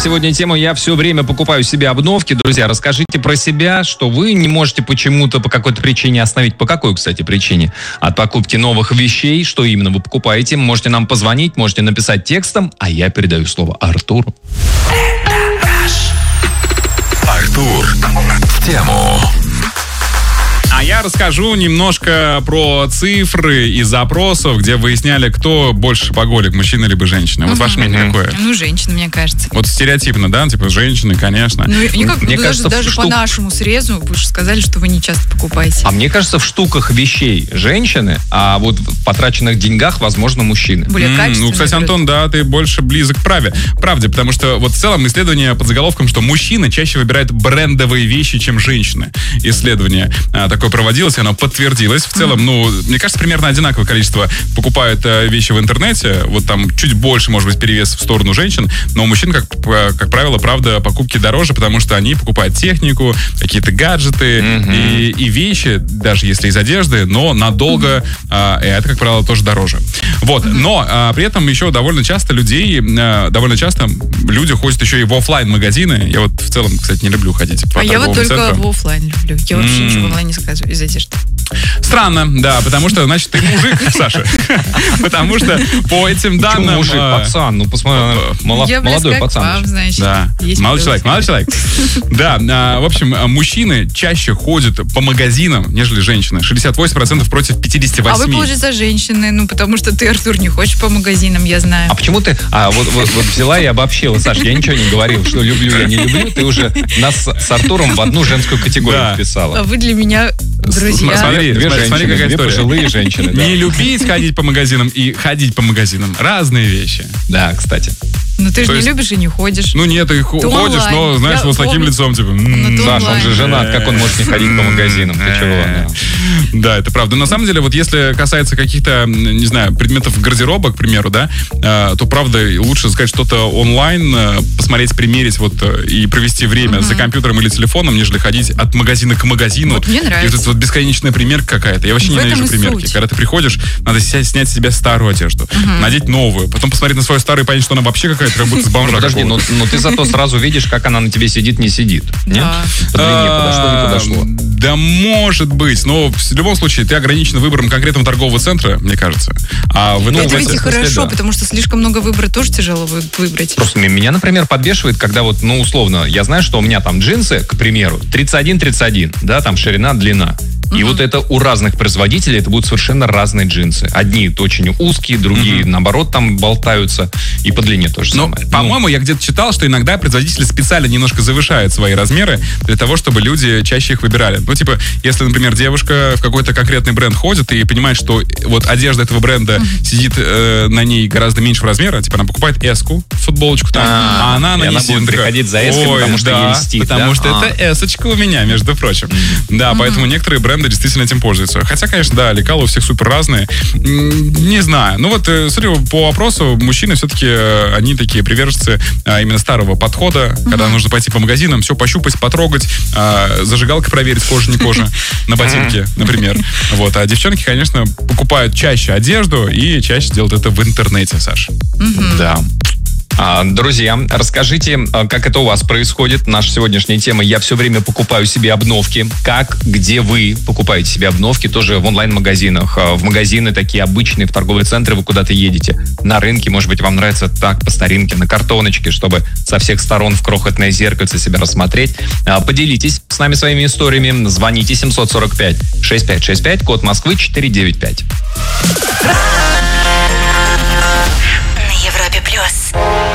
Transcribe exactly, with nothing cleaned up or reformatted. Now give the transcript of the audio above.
сегодня тема «Я все время покупаю себе обновки». Друзья, расскажите про себя, что вы не можете почему-то по какой-то причине остановить. По какой, кстати, причине? От покупки новых вещей, что именно вы покупаете. Можете нам позвонить, можете написать текстом, а я передаю слово Артуру. Артур в тему. А я расскажу немножко про цифры и запросов, где выясняли, кто больше шопоголик, мужчина либо женщина. Вот Угу. ваше мнение какое? Ну, женщина, мне кажется. Вот стереотипно, да? Типа женщины, конечно. Ну, и как, Мне ну, кажется, даже, даже штук- по нашему срезу, вы же сказали, что вы не часто покупаете. А мне кажется, в штуках вещей женщины, а вот в потраченных деньгах, возможно, мужчины. Более М, качественные. Ну, кстати, Антон, да, ты больше близок к праве. Правде, потому что вот в целом исследование под заголовком, что мужчины чаще выбирают брендовые вещи, чем женщины. Исследование а, такое проводилось, и оно подтвердилось. В целом, ну, мне кажется, примерно одинаковое количество покупают а, вещи в интернете. Вот там чуть больше, может быть, перевес в сторону женщин, но у мужчин, как, как правило, правда, покупки дороже, потому что они покупают технику, какие-то гаджеты Мгм. и, и вещи, даже если из одежды, но надолго, а, и это, как правило, тоже дороже. Вот, но а, при этом еще довольно часто людей, а, довольно часто люди ходят еще и в офлайн-магазины. Я вот в целом, кстати, не люблю ходить по А я вот торговым только центрам. в офлайн люблю. Я вообще М. ничего в онлайн не заказываю из одежды. Странно, да, потому что, значит, ты мужик, Саша. Потому что по этим Почему данным... мужик, а, пацан? Ну, посмотри, мало- Я молодой близка к пацан. вам, значит. Да, Есть молодой плюсы. человек, молодой человек. Да, а, в общем, а, мужчины чаще ходят по магазинам, нежели женщины. шестьдесят восемь процентов против пятьдесят восемь А вы, процентов. получается, женщины, ну, потому что ты, Артур, не хочешь по магазинам, я знаю. А почему ты а, вот, вот, вот взяла и обобщила, Саш, я ничего не говорил, что люблю, я не люблю, ты уже нас с Артуром в одну женскую категорию Да. А вписала. вы для меня друзья. Смотри, Две смотри, смотри, женщины, какая две история. пожилые женщины. Да. Не любить ходить по магазинам и ходить по магазинам. Разные вещи. Да, кстати. Ну, ты же То не есть- любишь и не ходишь. Ну нет, ты хо- То ходишь, но, онлайн. знаешь, Я вот с таким помню. лицом, типа... Ну, м, то Саш, он онлайн. же женат, как он может не ходить по магазинам? Ты чего? Да. Да, это правда. На самом деле, вот если касается каких-то, м, не знаю, предметов гардероба, к примеру, да, э, то, правда, лучше сказать что-то онлайн, э, посмотреть, примерить вот э, и провести время за компьютером или телефоном, нежели ходить от магазина к магазину. Вот мне И нравится. вот эта вот бесконечная примерка какая-то. Я вообще В ненавижу этом и примерки. суть. Когда ты приходишь, надо ся- снять с себя старую одежду, надеть новую, потом посмотреть на свою старую и понять, что она вообще какая-то, как будто с бомжа Подожди, но, какого-то. но ты зато сразу видишь, как она на тебе сидит, не сидит. Нет? Да. По длине подошло, не А, подошло. Да, может быть. Но в любом случае ты ограничен выбором конкретного торгового центра, мне кажется. А в Ну, Это в ведь этом и смысле, хорошо, да. потому что слишком много выбора тоже тяжело вы- выбрать. Просто м- меня, например, подбешивает, когда вот, ну, условно, я знаю, что у меня там джинсы, к примеру, тридцать один тридцать один, да, там ширина, длина. И вот это у разных производителей это будут совершенно разные джинсы. Одни очень узкие, другие, наоборот, там болтаются. И по длине то же Ну, самое. по-моему, я где-то читал, что иногда производители специально немножко завышают свои размеры для того, чтобы люди чаще их выбирали. Ну, типа, если, например, девушка в какой-то конкретный бренд ходит и понимает, что вот одежда этого бренда сидит э, на ней гораздо меньшего размера, типа, она покупает эс-ку, футболочку там, А, а, она на и ней она сидит, будет такая, приходить за эской, «Ой, потому что да, ей льстит, потому да? что А. это эсочка у меня, между прочим. Да, поэтому некоторые бренды действительно этим пользуются. Хотя, конечно, да, лекала у всех супер разные. М, Не знаю. Ну вот, э, смотрю, по вопросу, мужчины все-таки, э, они такие приверженцы а, именно старого подхода, когда нужно пойти по магазинам, все пощупать, потрогать, а, зажигалкой проверить, кожа не кожа, на ботинке, например. Вот. А девчонки, конечно, покупают чаще одежду и чаще делают это в интернете, Саша. Да. А, друзья, расскажите, а, как это у вас происходит. Наша сегодняшняя тема «Я все время покупаю себе обновки». Как, где вы покупаете себе обновки? Тоже в онлайн-магазинах, а, в магазины такие обычные, в торговые центры вы куда-то едете. На рынке, может быть, вам нравится так, по старинке, на картоночке, чтобы со всех сторон в крохотное зеркальце себя рассмотреть. А, Поделитесь с нами своими историями. Звоните семь сорок пять шестьдесят пять шестьдесят пять, код Москвы четыре девять пять. На Европе плюс.